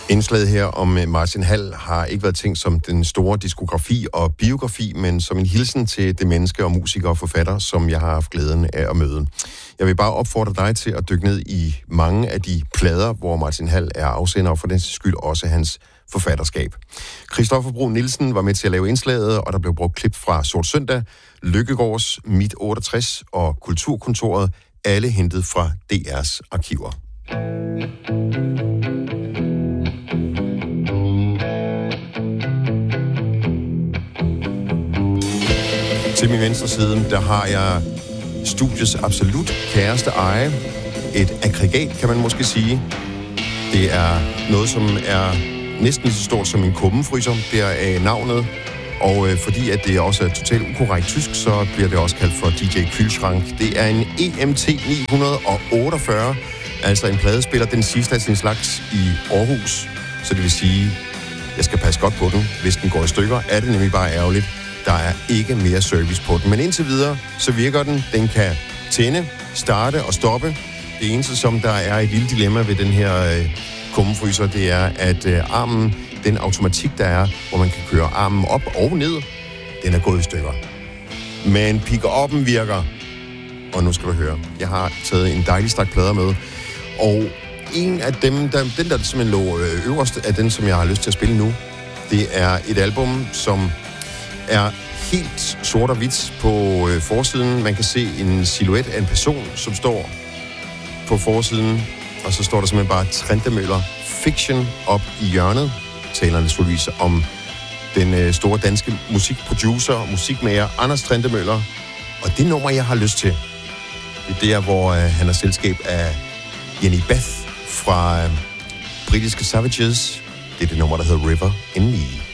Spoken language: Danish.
Indslaget her om Martin Hall har ikke været tænkt som den store diskografi og biografi, men som en hilsen til det menneske og musiker og forfatter, som jeg har haft glæden af at møde. Jeg vil bare opfordre dig til at dykke ned i mange af de plader, hvor Martin Hall er afsender, og for den skyld også hans forfatterskab. Christoffer Brun Nielsen var med til at lave indslaget, og der blev brugt klip fra Sort Søndag, Lykkegårds, Mit 68 og Kulturkontoret, alle hentet fra DR's arkiver. Til min venstre side, der har jeg studiets absolut kæreste eje. Et aggregat, kan man måske sige. Det er noget, som er næsten lige så stort som en kummefryser. Det er navnet. Og fordi at det også er totalt ukorrekt tysk, så bliver det også kaldt for DJ Kühlschrank. Det er en EMT 948, altså en pladespiller, den sidste af sin slags i Aarhus. Så det vil sige, jeg skal passe godt på den. Hvis den går i stykker, er det nemlig bare ærgerligt. Der er ikke mere service på den. Men indtil videre, så virker den. Den kan tænde, starte og stoppe. Det eneste, som der er et lille dilemma ved den her kummefryser, det er, at armen, den automatik, der er, hvor man kan køre armen op og ned, den er gået i stykker. Men pick-up'en virker. Og nu skal du høre. Jeg har taget en dejlig stak plader med. Og en af dem, den der simpelthen lå øverst, er den, som jeg har lyst til at spille nu. Det er et album, som er helt sort og hvidt på forsiden. Man kan se en silhuet af en person, som står på forsiden. Og så står der simpelthen bare Trentemøller Fiction op i hjørnet. Taler naturligvis om den store danske musikproducer og musikmager Anders Trentemøller. Og det nummer, jeg har lyst til, det er der, hvor han har selskab af Jenny Beth fra britiske Savages. Det er det nummer, der hedder River in Me.